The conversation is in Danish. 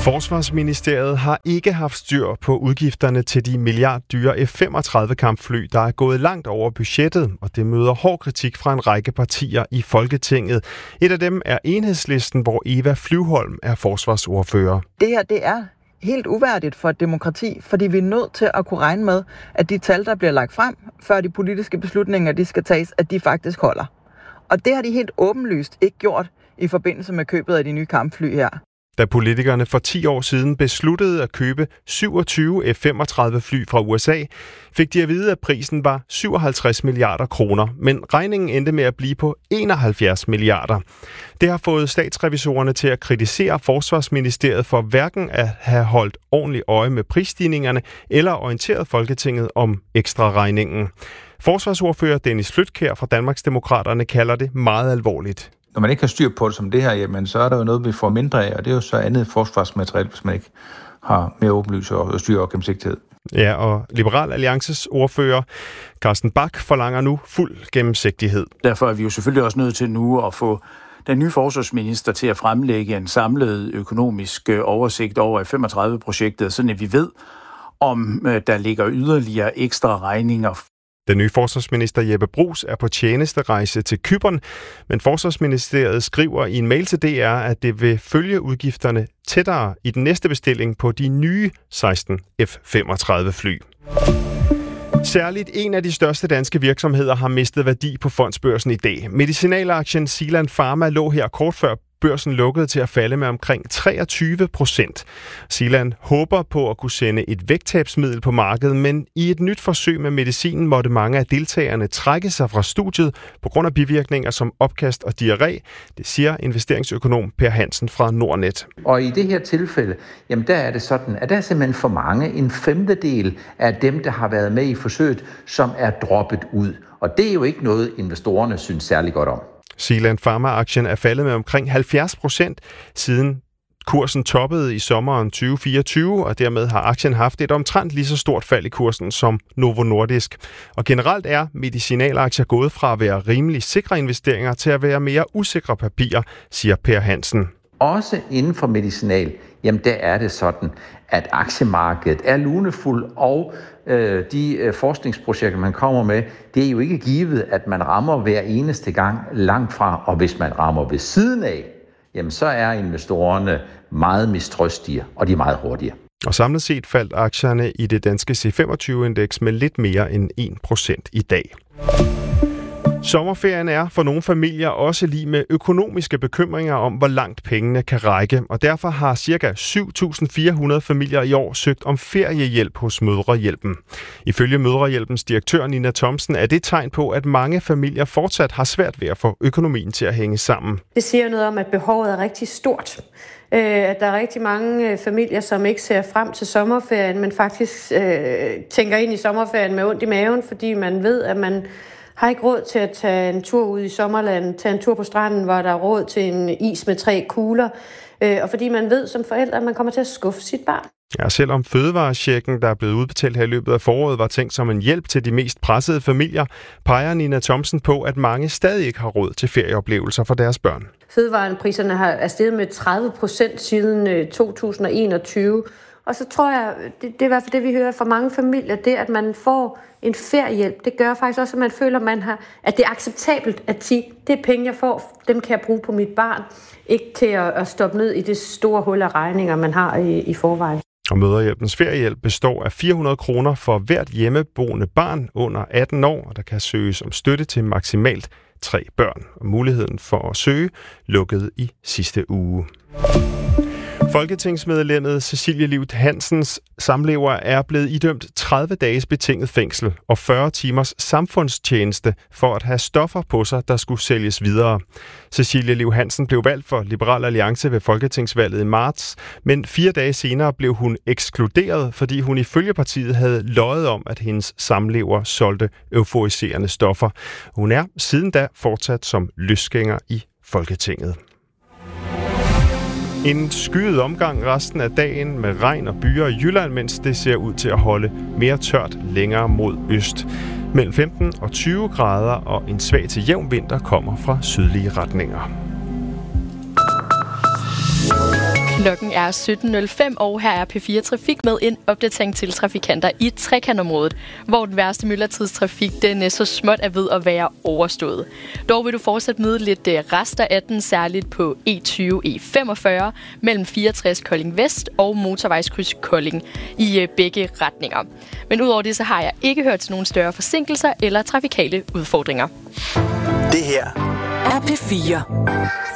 Forsvarsministeriet har ikke haft styr på udgifterne til de milliarddyre F-35-kampfly, der er gået langt over budgettet, og det møder hård kritik fra en række partier i Folketinget. Et af dem er Enhedslisten, hvor Eva Flyvholm er forsvarsordfører. Det her, det er helt uværdigt for et demokrati, fordi vi er nødt til at kunne regne med, at de tal, der bliver lagt frem, før de politiske beslutninger, de skal tages, at de faktisk holder. Og det har de helt åbenlyst ikke gjort i forbindelse med købet af de nye kampfly her. Da politikerne for 10 år siden besluttede at købe 27 F-35 fly fra USA, fik de at vide, at prisen var 57 milliarder kroner, men regningen endte med at blive på 71 milliarder. Det har fået statsrevisorerne til at kritisere Forsvarsministeriet for hverken at have holdt ordentligt øje med prisstigningerne eller orienteret Folketinget om ekstra regningen. Forsvarsordfører Dennis Flydtkjær fra Danmarksdemokraterne kalder det meget alvorligt. Når man ikke har styr på det som det her, jamen, så er der jo noget, vi får mindre af, og det er jo så andet forsvarsmateriel, hvis man ikke har mere åbenlys og styr og gennemsigtighed. Ja, og Liberal Alliances ordfører Carsten Bach forlanger nu fuld gennemsigtighed. Derfor er vi jo selvfølgelig også nødt til nu at få den nye forsvarsminister til at fremlægge en samlet økonomisk oversigt over F-35-projektet, sådan at vi ved, om der ligger yderligere ekstra regninger. Den nye forsvarsminister Jeppe Bruus er på tjenesterejse til Cypern, men Forsvarsministeriet skriver i en mail til DR, at det vil følge udgifterne tættere i den næste bestilling på de nye 16 F-35 fly. Særligt en af de største danske virksomheder har mistet værdi på fondsbørsen i dag. Medicinalaktien Zealand Pharma lå her kort før børsen lukkede til at falde med omkring 23%. Zealand håber på at kunne sende et vægttabsmiddel på markedet, men i et nyt forsøg med medicinen måtte mange af deltagerne trække sig fra studiet på grund af bivirkninger som opkast og diarré. Det siger investeringsøkonom Per Hansen fra Nordnet. Og i det her tilfælde, jamen der er det sådan, at der er simpelthen for mange, en femtedel af dem, der har været med i forsøget, som er droppet ud. Og det er jo ikke noget, investorerne synes særlig godt om. Zealand Pharma-aktien er faldet med omkring 70% siden kursen toppede i sommeren 2024, og dermed har aktien haft et omtrent lige så stort fald i kursen som Novo Nordisk. Og generelt er medicinalaktier gået fra at være rimelig sikre investeringer til at være mere usikre papirer, siger Per Hansen. Også inden for medicinal, jamen der er det sådan, at aktiemarkedet er lunefuld, og de forskningsprojekter, man kommer med, det er jo ikke givet, at man rammer hver eneste gang langt fra, og hvis man rammer ved siden af, jamen så er investorerne meget mistrøstige, og de er meget hurtige. Og samlet set faldt aktierne i det danske C25-indeks med lidt mere end 1% i dag. Sommerferien er for nogle familier også lige med økonomiske bekymringer om, hvor langt pengene kan række, og derfor har ca. 7.400 familier i år søgt om feriehjælp hos Mødrehjælpen. Ifølge Mødrehjælpens direktør Nina Thomsen er det et tegn på, at mange familier fortsat har svært ved at få økonomien til at hænge sammen. Det siger noget om, at behovet er rigtig stort. At der er rigtig mange familier, som ikke ser frem til sommerferien, men faktisk tænker ind i sommerferien med ondt i maven, fordi man ved, at man har ikke råd til at tage en tur ud i sommerlandet, tage en tur på stranden, hvor der er råd til en is med 3 kugler, og fordi man ved som forældre, at man kommer til at skuffe sit barn. Ja, selvom fødevarechecken, der er blevet udbetalt her i løbet af foråret, var tænkt som en hjælp til de mest pressede familier, peger Nina Thomsen på, at mange stadig ikke har råd til ferieoplevelser for deres børn. Fødevarepriserne er steget med 30% siden 2021, og så tror jeg, det er i hvert fald det, vi hører fra mange familier, det at man får en feriehjælp, det gør faktisk også, at man føler, at det er acceptabelt at sige, det er penge, jeg får, dem kan jeg bruge på mit barn, ikke til at stoppe ned i det store hul af regninger, man har i forvejen. Og Mødrehjælpens feriehjælp består af 400 kroner for hvert hjemmeboende barn under 18 år, og der kan søges om støtte til maksimalt 3 børn. Og muligheden for at søge lukkede i sidste uge. Folketingsmedlemmet Cecilie Liv Hansens samlever er blevet idømt 30 dages betinget fængsel og 40 timers samfundstjeneste for at have stoffer på sig, der skulle sælges videre. Cecilie Liv Hansen blev valgt for Liberal Alliance ved folketingsvalget i marts, men 4 dage senere blev hun ekskluderet, fordi hun ifølge partiet havde løjet om, at hendes samlever solgte euforiserende stoffer. Hun er siden da fortsat som løsgænger i Folketinget. En skyet omgang resten af dagen med regn og byer i Jylland, mens det ser ud til at holde mere tørt længere mod øst. Mellem 15 og 20 grader og en svag til jævn vinter kommer fra sydlige retninger. Klokken er 17.05, og her er P4 Trafik med en opdatering til trafikanter i Trekantområdet, hvor den værste myldretidstrafik den så småt er ved at være overstået. Dog vil du fortsat møde lidt rester af den, særligt på E20, E45 mellem 64 Kolding Vest og motorvejskryds Kolding i begge retninger. Men udover det, så har jeg ikke hørt til nogen større forsinkelser eller trafikale udfordringer. Det her er P4.